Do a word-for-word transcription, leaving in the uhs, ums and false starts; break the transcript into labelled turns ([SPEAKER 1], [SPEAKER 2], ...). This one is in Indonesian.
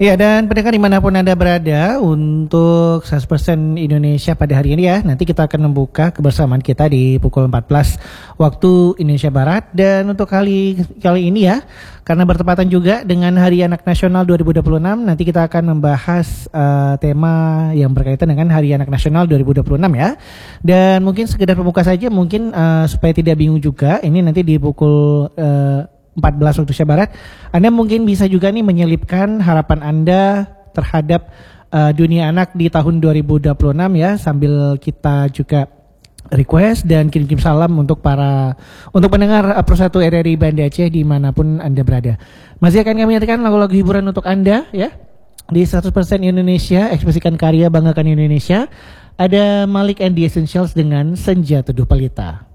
[SPEAKER 1] Ya, dan pendengar dimanapun Anda berada, untuk seratus persen Indonesia pada hari ini ya, nanti kita akan membuka kebersamaan kita di pukul empat belas waktu Indonesia Barat. Dan untuk kali kali ini ya, karena bertepatan juga dengan Hari Anak Nasional dua ribu dua puluh enam, nanti kita akan membahas uh, tema yang berkaitan dengan Hari Anak Nasional dua ribu dua puluh enam ya. Dan mungkin sekedar pembuka saja, mungkin uh, supaya tidak bingung juga, ini nanti di pukul uh, empat belas waktu Indonesia Barat, Anda mungkin bisa juga nih menyelipkan harapan Anda terhadap uh, dunia anak di tahun dua ribu dua puluh enam ya, sambil kita juga request dan kirim-kirim salam untuk para untuk pendengar uh, Pro satu R R I Banda Aceh dimanapun Anda berada. Masih akan kami hadirkan lagu-lagu hiburan untuk Anda ya di seratus persen Indonesia, ekspresikan karya, banggakan Indonesia. Ada Malik and the Essentials dengan Senja Teduh Pelita.